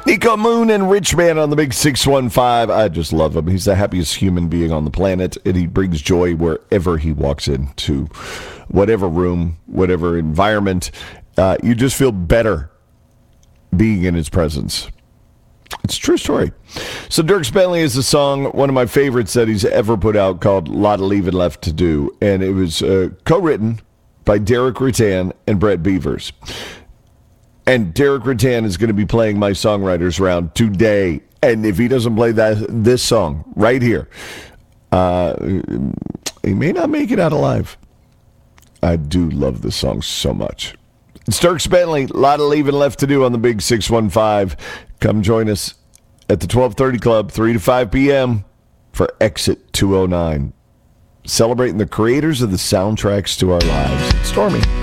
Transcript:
Nico Moon and Rich Man on the Big 615. I just love him. He's the happiest human being on the planet, and he brings joy wherever he walks into, whatever room, whatever environment. You just feel better being in his presence. It's a true story. So Dierks Bentley is a song, one of my favorites that he's ever put out, called Lot of Leaving Left to Do. And it was co-written by Derek Rattan and Brett Beavers. And Derek Rattan is going to be playing my songwriters round today. And if he doesn't play this song right here, he may not make it out alive. I do love this song so much. It's Dierks Bentley, Lot of Leaving Left to Do on the Big 615. Come join us at the 1230 Club, 3 to 5 p.m. for Exit 209. Celebrating the creators of the soundtracks to our lives. Stormy.